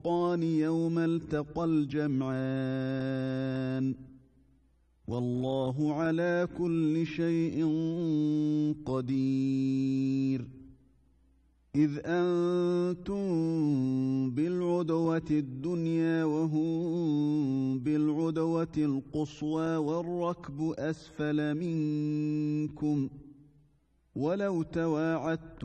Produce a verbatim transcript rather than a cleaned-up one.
الفرقان يوم التقى الجمعان والله على كل شيء قدير إذ أنتم بالعدوة الدنيا وهم بالعدوة القصوى والركب أسفل منكم ولو تواعدتم